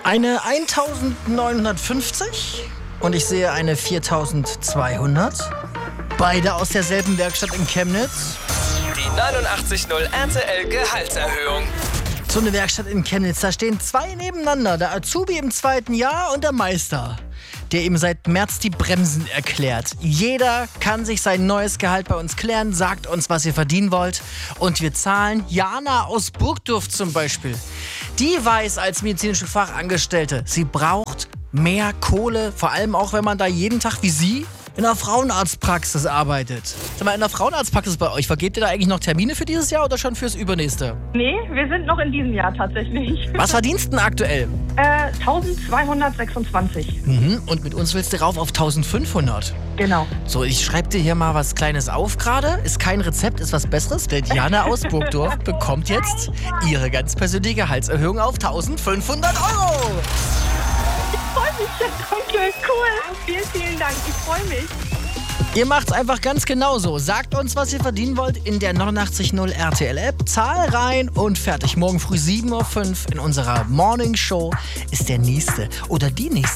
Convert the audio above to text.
Eine 1950 und ich sehe eine 4200. Beide aus derselben Werkstatt in Chemnitz. Die 89.0 RTL Gehaltserhöhung. So eine Werkstatt in Chemnitz, da stehen zwei nebeneinander. Der Azubi im 2. Jahr und der Meister, der ihm seit März die Bremsen erklärt. Jeder kann sich sein neues Gehalt bei uns klären, sagt uns, was ihr verdienen wollt. Und wir zahlen Jana aus Burgdorf zum Beispiel. Die weiß als medizinische Fachangestellte, sie braucht mehr Kohle, vor allem auch, wenn man da jeden Tag wie sie in einer Frauenarztpraxis arbeitet. Sag mal, in der Frauenarztpraxis bei euch, vergebt ihr da eigentlich noch Termine für dieses Jahr oder schon fürs übernächste? Nee, wir sind noch in diesem Jahr tatsächlich. Was verdienst du denn aktuell? 1226. Und mit uns willst du rauf auf 1500. Genau. So, ich schreibe dir hier mal was Kleines auf gerade. Ist kein Rezept, ist was Besseres. Denn Jana aus Burgdorf bekommt jetzt ihre ganz persönliche Gehaltserhöhung auf 1500 Euro. Ich freue mich. Danke, cool. Vielen Dank. Ich freue mich. Ihr macht's einfach ganz genauso. Sagt uns, was ihr verdienen wollt in der 89.0 RTL-App. Zahl rein und fertig. Morgen früh 7.05 Uhr in unserer Morning Show ist der nächste oder die nächste